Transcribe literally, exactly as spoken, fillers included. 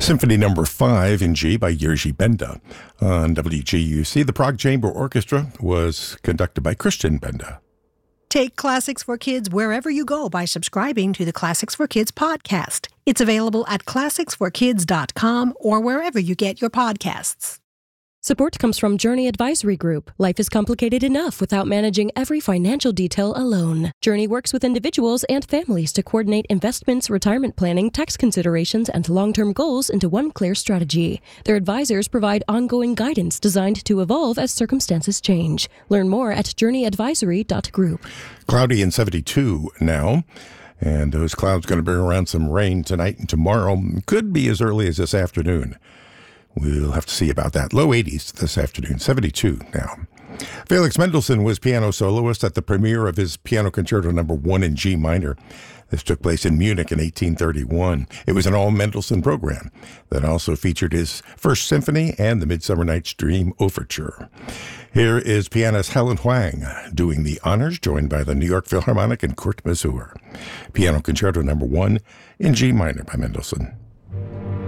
Symphony Number five in G by Jerzy Benda. On W G U C, the Prague Chamber Orchestra was conducted by Christian Benda. Take Classics for Kids wherever you go by subscribing to the Classics for Kids podcast. It's available at classics for kids dot com or wherever you get your podcasts. Support comes from Journey Advisory Group. Life is complicated enough without managing every financial detail alone. Journey works with individuals and families to coordinate investments, retirement planning, tax considerations, and long-term goals into one clear strategy. Their advisors provide ongoing guidance designed to evolve as circumstances change. Learn more at journey advisory dot group. Cloudy and seventy-two now. And those clouds going to bring around some rain tonight and tomorrow. Could be as early as this afternoon. We'll have to see about that. Low eighties this afternoon, seventy-two now. Felix Mendelssohn was piano soloist at the premiere of his Piano Concerto Number one in G minor. This took place in Munich in eighteen thirty-one. It was an all-Mendelssohn program that also featured his First Symphony and the Midsummer Night's Dream Overture. Here is pianist Helen Huang doing the honors, joined by the New York Philharmonic and Kurt Masur. Piano Concerto Number one in G minor by Mendelssohn.